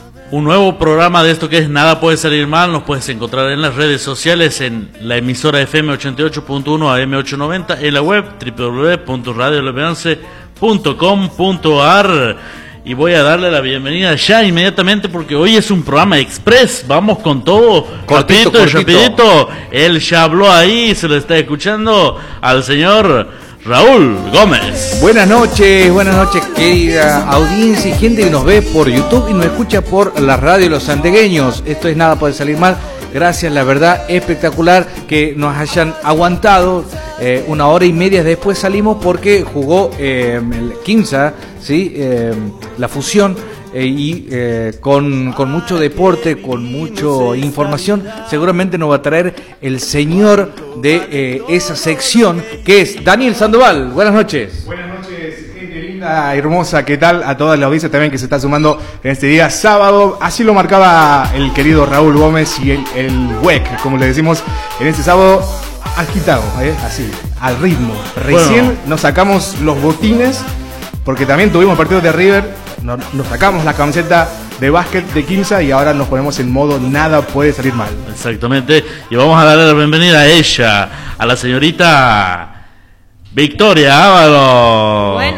Un nuevo programa de esto que es Nada Puede Salir Mal. Nos puedes encontrar en las redes sociales, en la emisora FM 88.1 AM 890, en la web www.radiolevance.com.ar. Y voy a darle la bienvenida ya inmediatamente porque hoy es un programa express. Vamos con todo, cortito. Rapidito. Él ya habló ahí, se lo está escuchando al señor Raúl Gómez. Buenas noches, querida audiencia y gente que nos ve por YouTube y nos escucha por la radio de los santegueños. Esto es Nada Puede Salir Mal. Gracias, la verdad, espectacular que nos hayan aguantado. 1 hora y media después salimos porque jugó el Quimsa, ¿sí? La fusión. Con mucho deporte, con mucha información, seguramente nos va a traer el señor de esa sección, que es Daniel Sandoval. Buenas noches. Buenas noches, gente linda, hermosa, ¿qué tal? A toda la audiencia también que se está sumando en este día sábado. Así lo marcaba el querido Raúl Gómez y el WEC, como le decimos, en este sábado agitado, así, al ritmo. Recién nos sacamos los botines, porque también tuvimos partidos de River. Nos sacamos la camiseta de básquet de Quimsa y ahora nos ponemos en modo Nada Puede Salir Mal. Exactamente, y vamos a darle la bienvenida a ella, a la señorita Victoria Ávalo.